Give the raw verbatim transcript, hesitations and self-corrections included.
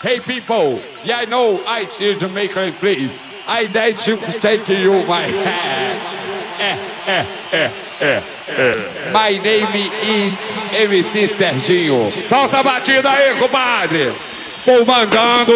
Hey people, yeah, I know I choose to make it please. I need to take you my hand. É, é, é, é, é. My name is M C Serginho. Solta a batida aí, compadre. Vou mandando.